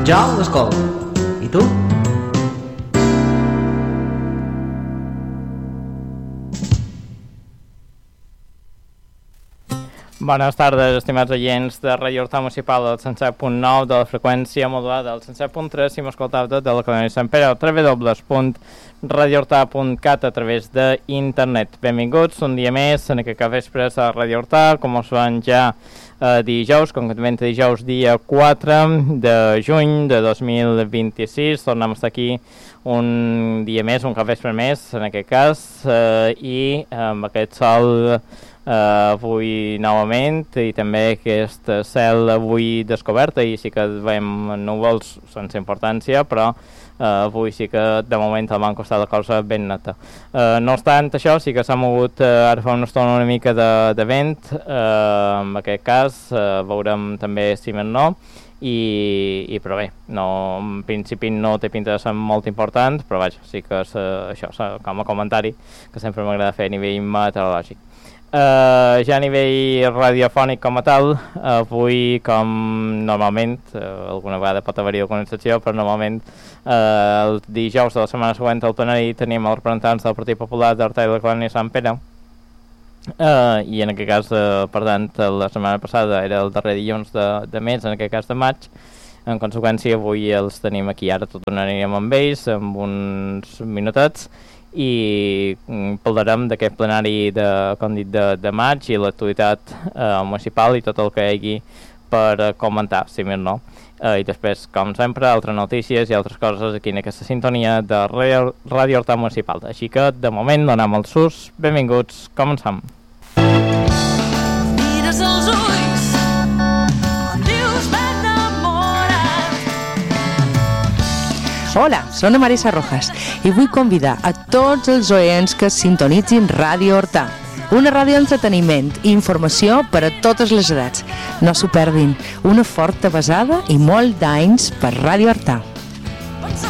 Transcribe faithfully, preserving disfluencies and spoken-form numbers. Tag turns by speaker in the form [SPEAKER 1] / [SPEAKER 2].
[SPEAKER 1] Jo l'escolto. I tu?
[SPEAKER 2] Bones tardes, estimats oients de Radio Horta Municipal del cent set punt nou, de la freqüència modulada del cent set punt tres, si m'escoltau tot de la colònia Sant Pere, al w w w punt radio horta punt cat a través d'internet. Benvinguts un dia més en aquest capvespre a Radio Horta, com us van ja eh, dijous, concretament dijous dia quatre de juny de dos mil vint-i-sis. Tornem a estar aquí un dia més, un capvespre més en aquest cas, eh, i amb aquest sol Uh, avui novament, i també aquest cel avui descobert. Ahir sí que veiem núvols sense importància, però uh, avui sí que de moment el van costar la cosa ben neta. Uh, no obstant això, sí que s'ha mogut uh, ara fa una estona una mica de, de vent, uh, en aquest cas uh, veurem també si més no, i, i però bé, no, en principi no té pinta de ser molt important, però vaja, sí que és, uh, això com a comentari que sempre m'agrada fer a nivell meteorològic. Uh, ja a nivell radiofònic com a tal, uh, avui com normalment, uh, alguna vegada pot haver-hi alguna excepció, però normalment uh, el dijous de la setmana següent al plenari tenim els representants del Partit Popular d'Horta i la colònia Sant Pere, uh, i en aquest cas, uh, per tant, la setmana passada era el darrer dilluns de, de mes, en aquest cas de maig. En conseqüència, avui els tenim aquí, ara tot tornaríem amb ells, amb uns minutets, i parlarem d'aquest plenari de, com dit, de, de maig i l'actualitat eh, municipal i tot el que hi hagi per eh, comentar, si més no. Eh, I després, com sempre, altres notícies i altres coses aquí en aquesta sintonia de Radio Horta Municipal. Així que, de moment, donem el sus. Benvinguts, comencem. Mires els ulls, em dius ben enamorat.
[SPEAKER 3] Hola, soc Marisa Rojas i vull convidar a tots els oients que sintonitzin Ràdio Horta, una ràdio d'entreteniment i informació per a totes les edats. No s'ho perdin, una forta besada i molt d'anys per Ràdio Horta.